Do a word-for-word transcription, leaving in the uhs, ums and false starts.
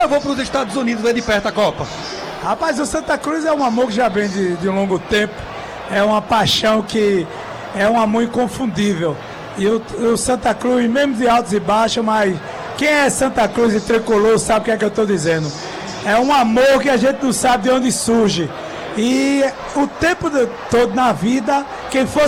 Eu vou para os Estados Unidos ver de perto a Copa. Rapaz, o Santa Cruz é um amor que já vem de, de um longo tempo. É uma paixão que é um amor inconfundível. E o, o Santa Cruz, mesmo de altos e baixos, mas quem é Santa Cruz e tricolor sabe o que é que eu estou dizendo. É um amor que a gente não sabe de onde surge. E o tempo de, todo na vida, quem for